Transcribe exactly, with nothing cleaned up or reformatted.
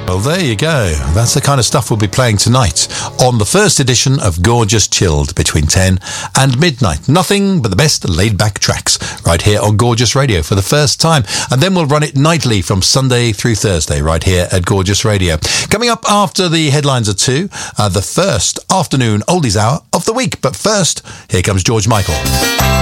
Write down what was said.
Well, there you go. That's the kind of stuff we'll be playing tonight on the first edition of Gorgeous Chilled between ten and midnight. Nothing but the best laid-back tracks right here on Gorgeous Radio for the first time. And then we'll run it nightly from Sunday through Thursday right here at Gorgeous Radio. Coming up after the headlines are two, uh, the first afternoon oldies hour of the week. But first, here comes George Michael.